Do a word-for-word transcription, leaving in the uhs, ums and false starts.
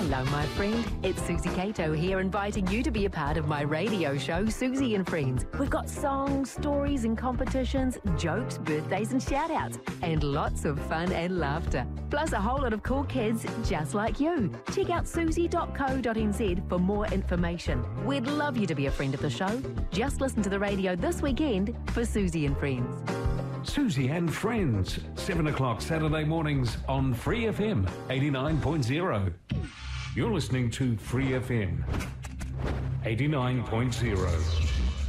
Hello, my friend. It's Susie Cato here, inviting you to be a part of my radio show, Susie and Friends. We've got songs, stories and competitions, jokes, birthdays and shout-outs, and lots of fun and laughter. Plus a whole lot of cool kids just like you. Check out susie dot co dot n z for more information. We'd love you to be a friend of the show. Just listen to the radio this weekend for Susie and Friends. Susie and Friends, seven o'clock Saturday mornings on Free F M eighty-nine point zero. You're listening to Free F M eighty-nine point zero.